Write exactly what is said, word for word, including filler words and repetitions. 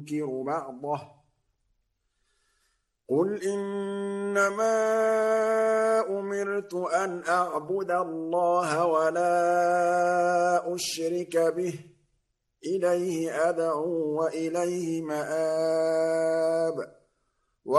ينكر بعضه قل إنما أمرت أن أعبد الله ولا أشرك به إليه أدعو وإليه مآب